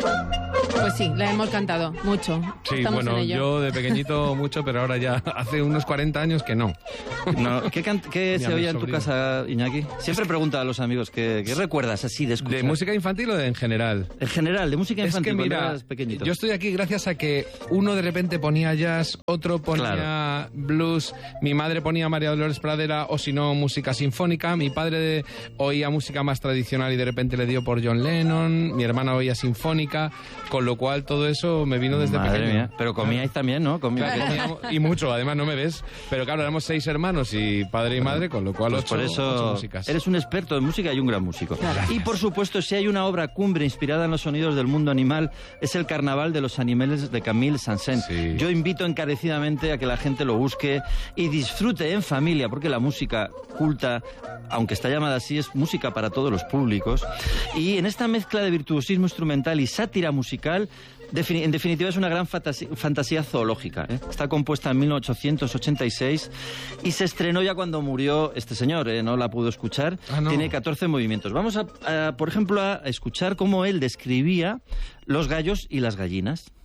Pues sí, la hemos cantado mucho. Sí, Estamos bueno, en ello. yo de pequeñito mucho, pero ahora ya hace unos 40 años que no. No, ¿Qué se oía en tu sobrino. casa, Iñaki? Siempre pregunta a los amigos, ¿qué recuerdas así de escuchar? ¿De música infantil o de en general? En general, de música infantil, Es que cuando mira, eras pequeñito. yo estoy aquí gracias a que uno de repente ponía jazz, otro ponía blues, mi madre ponía María Dolores Pradera o si no música sinfónica, mi padre oía música más tradicional y de repente le dio por John Lennon, mi hermana oía sinfónica, con lo cual todo eso me vino desde Madre pequeño. mía, pero comíais también, ¿no? Claro, comíamos, y mucho, además no me ves, pero claro, éramos 6 hermanos y padre y madre, con lo cual Pues 8 por eso músicas. eres un experto en música y un gran músico. Gracias. Y por supuesto, si hay una obra cumbre inspirada en los sonidos del mundo animal, es el Carnaval de los Animales de Camille Saint-Saëns. Sí. Yo invito encarecidamente a que la gente lo busque y disfrute en familia, porque la música culta, aunque está llamada así, es música para todos los públicos. Y en esta mezcla de virtuosismo instrumental y sátira musical, en definitiva es una gran fantasía zoológica, ¿eh? Está compuesta en 1886 y se estrenó ya cuando murió este señor, ¿eh? No la pudo escuchar. Ah, no. Tiene 14 movimientos. Vamos por ejemplo, a escuchar cómo él describía los gallos y las gallinas.